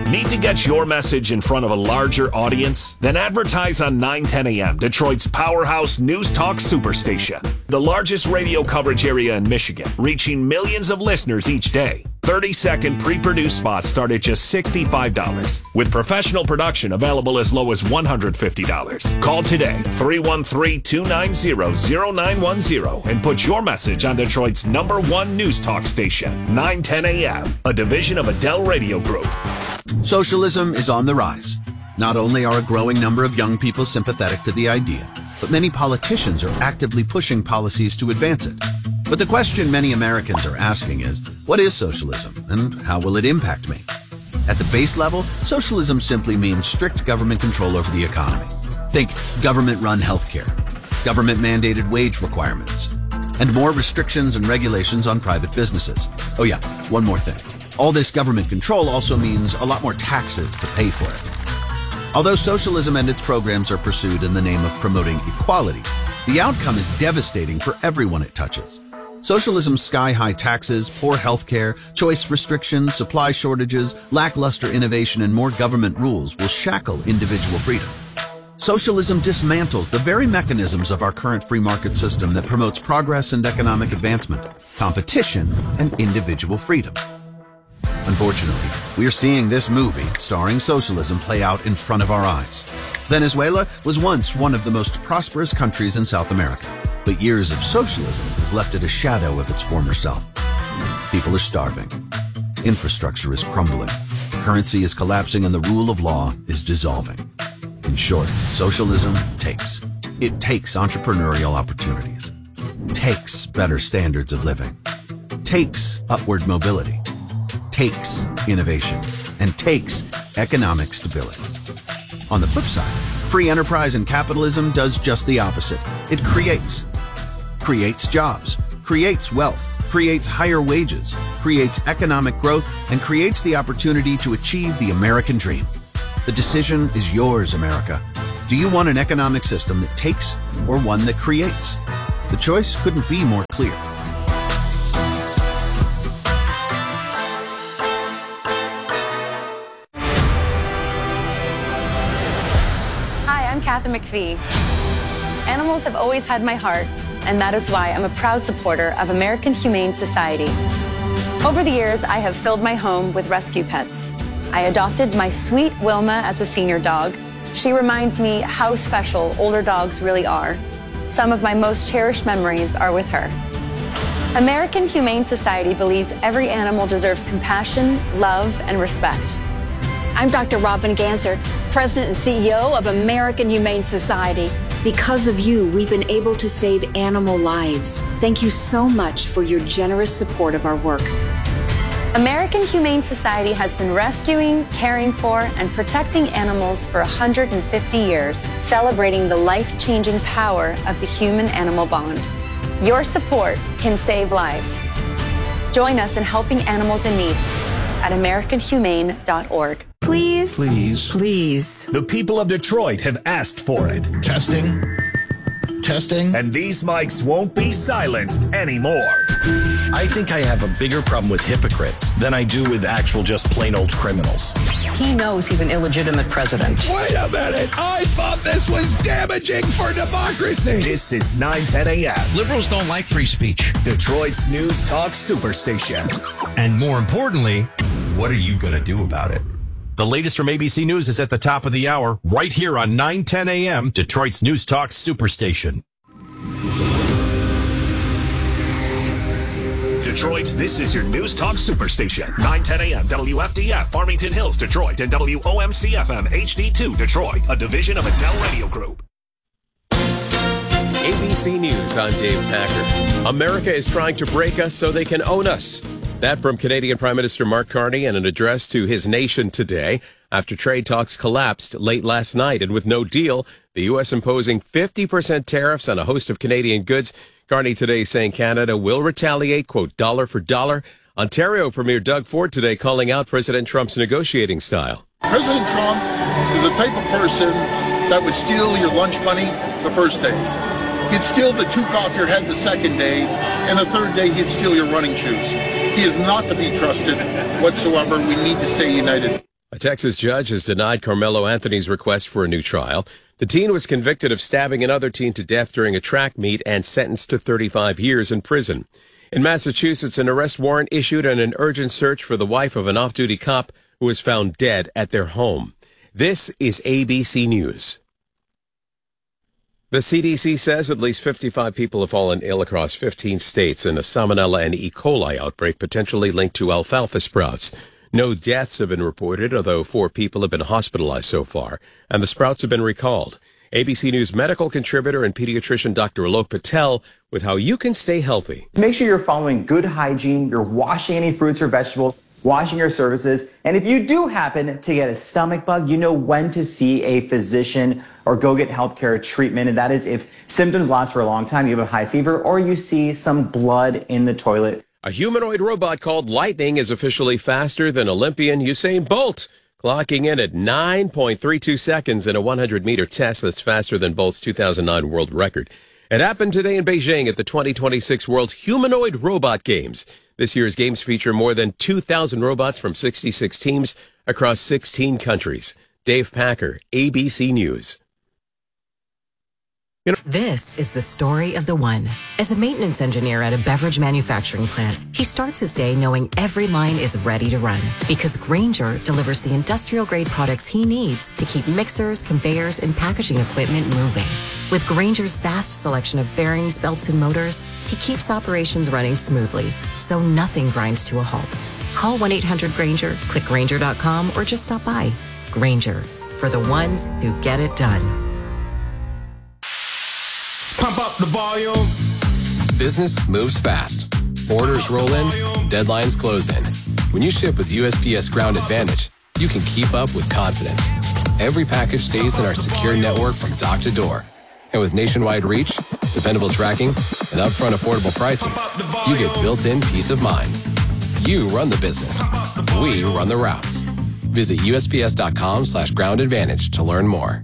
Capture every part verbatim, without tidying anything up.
Need to get your message in front of a larger audience? Then advertise on nine ten A M, Detroit's powerhouse news talk superstation. The largest radio coverage area in Michigan, reaching millions of listeners each day. thirty-second pre-produced spots start at just sixty-five dollars, with professional production available as low as one hundred fifty dollars. Call today, three one three, two nine zero, zero nine one zero, and put your message on Detroit's number one news talk station, nine ten A M, a division of Adele Radio Group. Socialism is on the rise. Not only are a growing number of young people sympathetic to the idea, but many politicians are actively pushing policies to advance it. But the question many Americans are asking is, what is socialism and how will it impact me? At the base level, socialism simply means strict government control over the economy. Think government-run healthcare, government-mandated wage requirements, and more restrictions and regulations on private businesses. Oh yeah, one more thing. All this government control also means a lot more taxes to pay for it. Although socialism and its programs are pursued in the name of promoting equality, the outcome is devastating for everyone it touches. Socialism's sky-high taxes, poor health care, choice restrictions, supply shortages, lackluster innovation, and more government rules will shackle individual freedom. Socialism dismantles the very mechanisms of our current free market system that promotes progress and economic advancement, competition, and individual freedom. Unfortunately, we are seeing this movie starring socialism play out in front of our eyes. Venezuela was once one of the most prosperous countries in South America, but years of socialism has left it a shadow of its former self. People are starving. Infrastructure is crumbling. Currency is collapsing and the rule of law is dissolving. In short, socialism takes. It takes entrepreneurial opportunities. Takes better standards of living. Takes upward mobility. Takes innovation, and takes economic stability. On the flip side, free enterprise and capitalism does just the opposite. It creates. Creates jobs, creates wealth, creates higher wages, creates economic growth, and creates the opportunity to achieve the American dream. The decision is yours, America. Do you want an economic system that takes or one that creates? The choice couldn't be more clear. I'm Kathy McPhee. Animals have always had my heart, and that is why I'm a proud supporter of American Humane Society. Over the years, I have filled my home with rescue pets. I adopted my sweet Wilma as a senior dog. She reminds me how special older dogs really are. Some of my most cherished memories are with her. American Humane Society believes every animal deserves compassion, love, and respect. I'm Doctor Robin Ganser, President and C E O of American Humane Society. Because of you, we've been able to save animal lives. Thank you so much for your generous support of our work. American Humane Society has been rescuing, caring for, and protecting animals for one hundred fifty years, celebrating the life-changing power of the human-animal bond. Your support can save lives. Join us in helping animals in need at american humane dot org. Please. Please. Please. The people of Detroit have asked for it. Testing. Testing. And these mics won't be silenced anymore. I think I have a bigger problem with hypocrites than I do with actual just plain old criminals. He knows he's an illegitimate president. Wait a minute. I thought this was damaging for democracy. This is nine ten A M. Liberals don't like free speech. Detroit's News Talk Superstation. And more importantly, what are you going to do about it? The latest from A B C News is at the top of the hour, right here on nine ten A M, Detroit's News Talk Superstation. Detroit, this is your News Talk Superstation. nine ten A M, W F D F, Farmington Hills, Detroit, and W O M C F M H D two, Detroit, a division of Adele Radio Group. A B C News, I'm Dave Packer. America is trying to break us so they can own us. That from Canadian Prime Minister Mark Carney in an address to his nation today after trade talks collapsed late last night. And with no deal, the U S imposing fifty percent tariffs on a host of Canadian goods. Carney today saying Canada will retaliate, quote, dollar for dollar. Ontario Premier Doug Ford today calling out President Trump's negotiating style. President Trump is the type of person that would steal your lunch money the first day. He'd steal the toque off your head the second day, and the third day he'd steal your running shoes. He is not to be trusted whatsoever. We need to stay united. A Texas judge has denied Carmelo Anthony's request for a new trial. The teen was convicted of stabbing another teen to death during a track meet and sentenced to thirty-five years in prison. In Massachusetts, an arrest warrant issued and an urgent search for the wife of an off-duty cop who was found dead at their home. This is A B C News. The C D C says at least fifty-five people have fallen ill across fifteen states in a Salmonella and E. coli outbreak potentially linked to alfalfa sprouts. No deaths have been reported, although four people have been hospitalized so far, and the sprouts have been recalled. A B C News medical contributor and pediatrician Doctor Alok Patel with how you can stay healthy. Make sure you're following good hygiene, you're washing any fruits or vegetables, washing your surfaces, and if you do happen to get a stomach bug, you know when to see a physician or go get healthcare treatment, and that is if symptoms last for a long time, you have a high fever, or you see some blood in the toilet. A humanoid robot called Lightning is officially faster than Olympian Usain Bolt, clocking in at nine point three two seconds in a hundred meter test that's faster than Bolt's two thousand nine world record. It happened today in Beijing at the twenty twenty-six World Humanoid Robot Games. This year's games feature more than two thousand robots from sixty-six teams across sixteen countries. Dave Packer, A B C News. This is the story of the one. As a maintenance engineer at a beverage manufacturing plant, he starts his day knowing every line is ready to run because Grainger delivers the industrial-grade products he needs to keep mixers, conveyors, and packaging equipment moving. With Grainger's vast selection of bearings, belts, and motors, he keeps operations running smoothly, so nothing grinds to a halt. Call one eight hundred Grainger, click Grainger dot com, or just stop by. Grainger, for the ones who get it done. Pump up the volume. Business moves fast. Orders roll in, deadlines close in. When you ship with U S P S Ground Advantage, you can keep up with confidence. Every package stays in our secure network from dock to door. And with nationwide reach, dependable tracking, and upfront affordable pricing, you get built-in peace of mind. You run the business. We run the routes. Visit U S P S dot com slash ground advantage to learn more.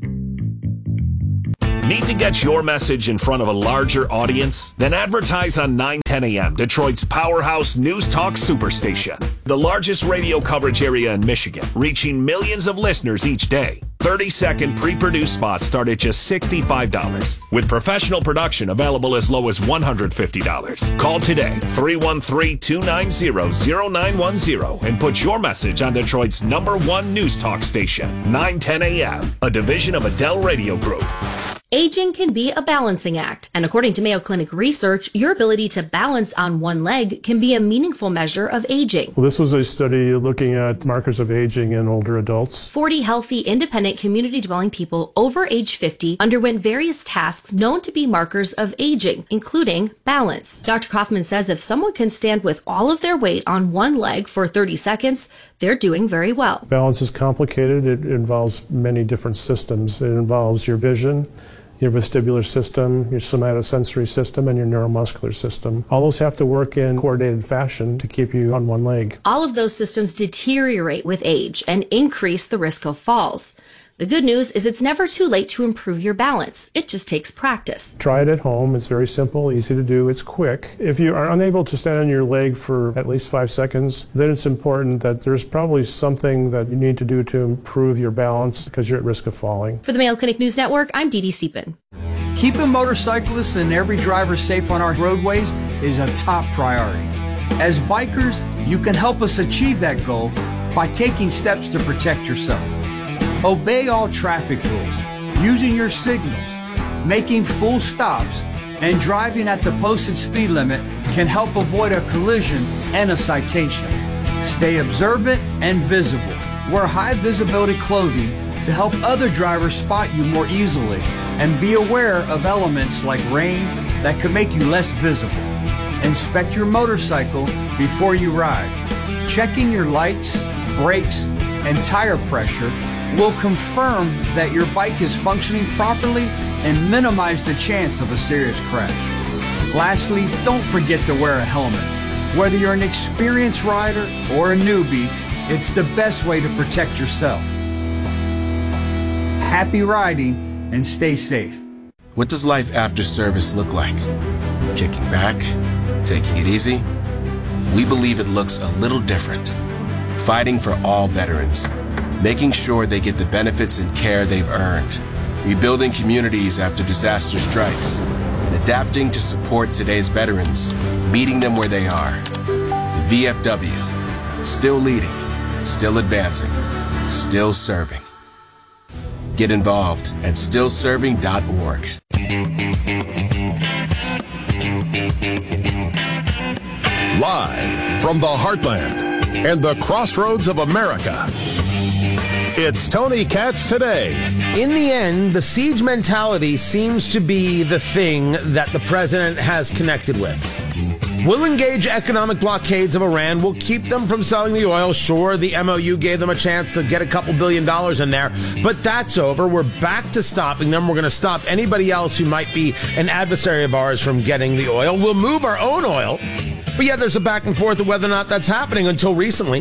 Need to get your message in front of a larger audience? Then advertise on nine ten A M, Detroit's powerhouse news talk superstation. The largest radio coverage area in Michigan, reaching millions of listeners each day. thirty second pre-produced spots start at just sixty-five dollars, with professional production available as low as one hundred fifty dollars. Call today, three one three, two nine zero, zero nine one zero, and put your message on Detroit's number one news talk station, nine ten A M, a division of Adele Radio Group. Aging can be a balancing act, and according to Mayo Clinic research, your ability to balance on one leg can be a meaningful measure of aging. Well, this was a study looking at markers of aging in older adults. forty healthy, independent, community-dwelling people over age fifty underwent various tasks known to be markers of aging, including balance. Doctor Kaufman says if someone can stand with all of their weight on one leg for thirty seconds, they're doing very well. Balance is complicated. It involves many different systems. It involves your vision, your vestibular system, your somatosensory system, and your neuromuscular system. All those have to work in coordinated fashion to keep you on one leg. All of those systems deteriorate with age and increase the risk of falls. The good news is it's never too late to improve your balance. It just takes practice. Try it at home. It's very simple, easy to do. It's quick. If you are unable to stand on your leg for at least five seconds, then it's important that there's probably something that you need to do to improve your balance because you're at risk of falling. For the Mayo Clinic News Network, I'm Dee Dee Stepin. Keeping motorcyclists and every driver safe on our roadways is a top priority. As bikers, you can help us achieve that goal by taking steps to protect yourself. Obey all traffic rules, using your signals, making full stops, and driving at the posted speed limit can help avoid a collision and a citation. Stay observant and visible. Wear high visibility clothing to help other drivers spot you more easily, and be aware of elements like rain that could make you less visible. Inspect your motorcycle before you ride. Checking your lights, brakes, and tire pressure will confirm that your bike is functioning properly and minimize the chance of a serious crash. Lastly, don't forget to wear a helmet. Whether you're an experienced rider or a newbie, it's the best way to protect yourself. Happy riding and stay safe. What does life after service look like? Kicking back? Taking it easy? We believe it looks a little different. Fighting for all veterans. making sure they get the benefits and care they've earned, rebuilding communities after disaster strikes, and adapting to support today's veterans, meeting them where they are. The V F W, still leading, still advancing, still serving. Get involved at still serving dot org. Live from the heartland and the crossroads of America, it's Tony Katz Today. In the end, the siege mentality seems to be the thing that the president has connected with. We'll engage economic blockades of Iran. We'll keep them from selling the oil. Sure, the M O U gave them a chance to get a couple billion dollars in there, but that's over. We're back to stopping them. We're going to stop anybody else who might be an adversary of ours from getting the oil. We'll move our own oil. But yeah, there's a back and forth of whether or not that's happening until recently.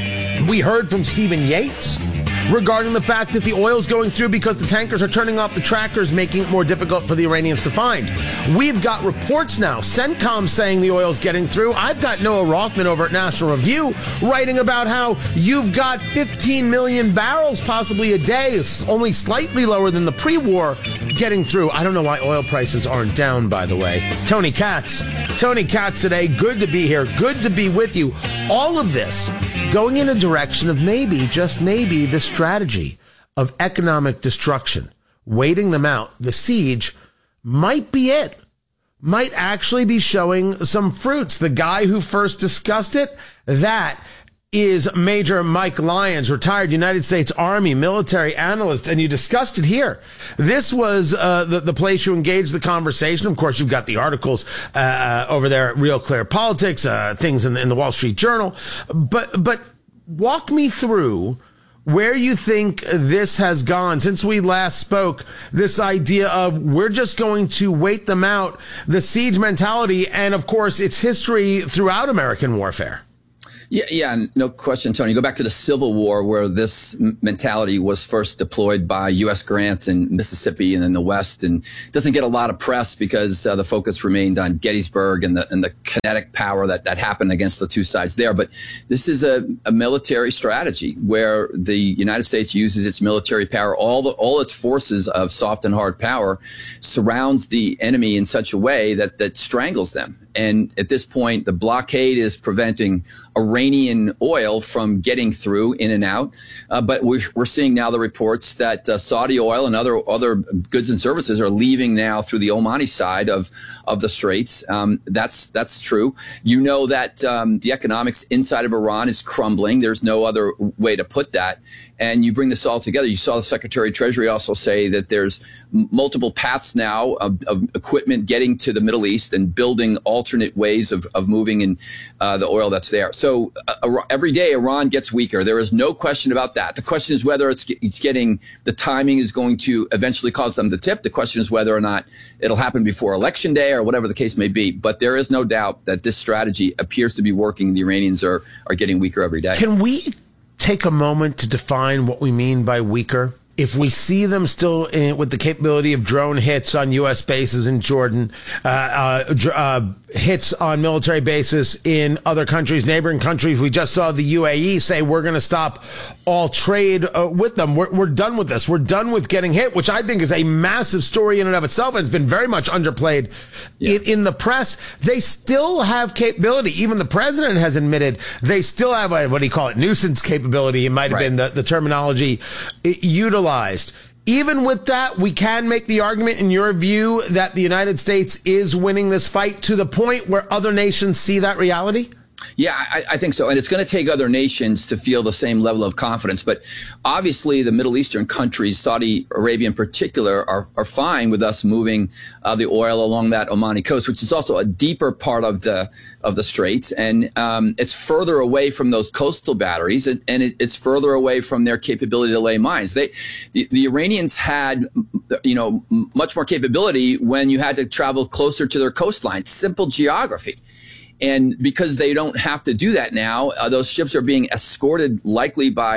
We heard from Stephen Yates regarding the fact that the oil's going through because the tankers are turning off the trackers, making it more difficult for the Iranians to find. We've got reports now, CENTCOM saying the oil's getting through. I've got Noah Rothman over at National Review writing about how you've got fifteen million barrels possibly a day, it's only slightly lower than the pre-war, getting through. I don't know why oil prices aren't down, by the way. Tony Katz. Tony Katz today. Good to be here. Good to be with you. All of this going in a direction of maybe, just maybe, the strategy of economic destruction, waiting them out. The siege might be it, might actually be showing some fruits. The guy who first discussed it, that is Major Mike Lyons, retired United States Army military analyst, and you discussed it here. This was uh, the, the place you engaged the conversation. Of course, you've got the articles uh, over there at Real Clear Politics, uh, things in the, in the Wall Street Journal. But but walk me through where you think this has gone since we last spoke, this idea of we're just going to wait them out, the siege mentality, and, of course, its history throughout American warfare. Yeah, yeah, no question, Tony. Go back to the Civil War, where this mentality was first deployed by U S Grant in Mississippi and in the West, and doesn't get a lot of press because uh, the focus remained on Gettysburg and the and the kinetic power that, that happened against the two sides there. But this is a, a military strategy where the United States uses its military power, all the all its forces of soft and hard power, surrounds the enemy in such a way that that strangles them. And at this point, the blockade is preventing Iranian oil from getting through in and out. Uh, but we're, we're seeing now the reports that uh, Saudi oil and other other goods and services are leaving now through the Omani side of of the Straits. Um, that's that's true. You know that um, the economics inside of Iran is crumbling. There's no other way to put that. And you bring this all together. You saw the Secretary of Treasury also say that there's m- multiple paths now of, of equipment getting to the Middle East and building alternate ways of, of moving in uh, the oil that's there. So uh, every day Iran gets weaker. There is no question about that. The question is whether it's it's getting the timing is going to eventually cause them to tip. The question is whether or not it'll happen before Election Day or whatever the case may be. But there is no doubt that this strategy appears to be working. The Iranians are are getting weaker every day. Can we take a moment to define what we mean by weaker? If we see them still in, with the capability of drone hits on U S bases in Jordan, uh, uh, uh, hits on military bases in other countries, neighboring countries. We just saw the U A E say we're going to stop all trade uh, with them. We're, we're done with this. We're done with getting hit, which I think is a massive story in and of itself. And it's been very much underplayed yeah. in, in the press. They still have capability. Even the president has admitted they still have a, what do you call it, nuisance capability. It might have right. been the, the terminology utilized. Even with that, we can make the argument, in your view, that the United States is winning this fight to the point where other nations see that reality? Yeah, I, I think so. And it's going to take other nations to feel the same level of confidence. But obviously, the Middle Eastern countries, Saudi Arabia in particular, are, are fine with us moving uh, the oil along that Omani coast, which is also a deeper part of the of the Straits. And um, it's further away from those coastal batteries, and, and it, it's further away from their capability to lay mines. They, the, the Iranians had, you know, much more capability when you had to travel closer to their coastline. Simple geography. And because they don't have to do that now, uh, those ships are being escorted likely by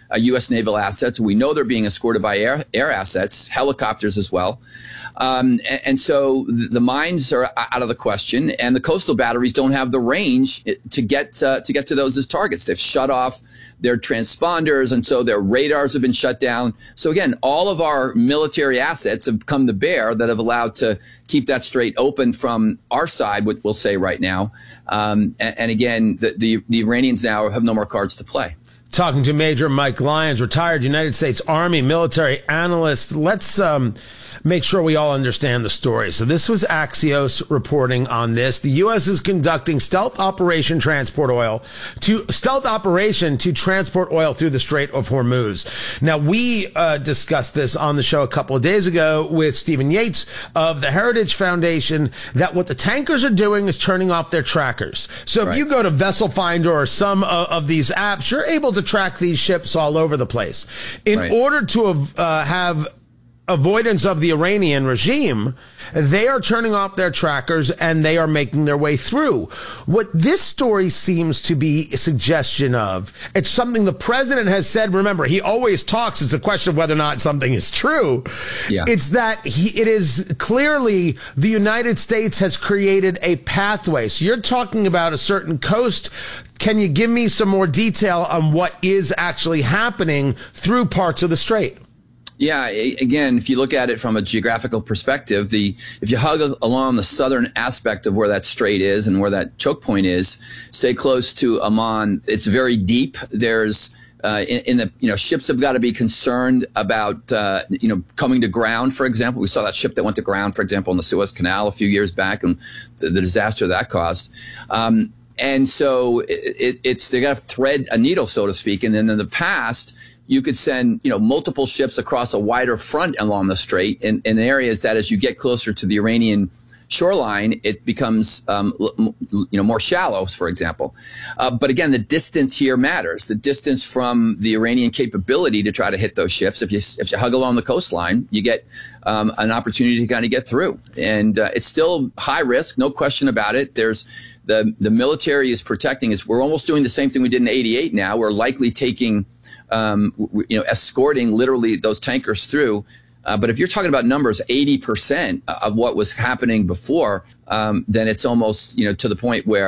uh, U S naval assets. We know they're being escorted by air, air assets, helicopters as well. Um, and, and so the mines are out of the question, and the coastal batteries don't have the range to get uh, to get to those as targets. They've shut off their transponders, and so their radars have been shut down. So again, all of our military assets have come to bear that have allowed to keep that strait open from our side, what we'll say right now. Um, and, and again, the, the, the Iranians now have no more cards to play. Talking to Major Mike Lyons, retired United States Army military analyst. Let's um, make sure we all understand the story. So this was Axios reporting on this. The U S is conducting stealth operation transport oil to stealth operation to transport oil through the Strait of Hormuz. Now, we uh, discussed this on the show a couple of days ago with Stephen Yates of the Heritage Foundation, that what the tankers are doing is turning off their trackers. So Right. if you go to Vessel Finder or some uh, of these apps, you're able to track these ships all over the place. In Right. order to uh, have avoidance of the Iranian regime, they are turning off their trackers and they are making their way through. What this story seems to be a suggestion of, it's something the president has said. Remember, he always talks. It's a question of whether or not something is true. Yeah. It's that he, it is clearly the United States has created a pathway. So you're talking about a certain coast. Can you give me some more detail on what is actually happening through parts of the strait? Yeah, again, if you look at it from a geographical perspective, the if you hug along the southern aspect of where that strait is and where that choke point is, stay close to Amman. It's very deep. There's uh, in, in the you know ships have got to be concerned about uh, you know coming to ground. For example, we saw that ship that went to ground, for example, in the Suez Canal a few years back, and the, the disaster that caused. Um, and so it, it, it's they got to thread a needle, so to speak. And then in the past, you could send, you know, multiple ships across a wider front along the strait in, in areas that, as you get closer to the Iranian shoreline, it becomes, um, you know, more shallow, for example. Uh, but again, the distance here matters. The distance from the Iranian capability to try to hit those ships. If you if you hug along the coastline, you get um, an opportunity to kind of get through. And uh, it's still high risk, no question about it. There's the the military is protecting us. We're almost doing the same thing we did in eighty-eight. Now we're likely taking. Um, you know, escorting literally those tankers through. Uh, but if you're talking about numbers, eighty percent of what was happening before, um, then it's almost, you know, to the point where